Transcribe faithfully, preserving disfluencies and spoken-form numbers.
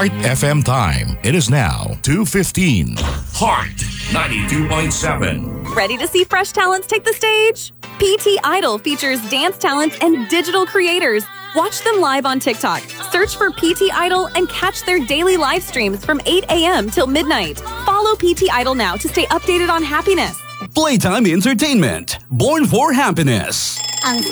Heart F M time. It is now two fifteen. Heart ninety-two point seven. Ready to see fresh talents take the stage? P T Idol features dance talents and digital creators. Watch them live on TikTok. Search for P T Idol and catch their daily live streams from eight a.m. till midnight. Follow P T Idol now to stay updated on happiness. Playtime Entertainment. Born for happiness. Ang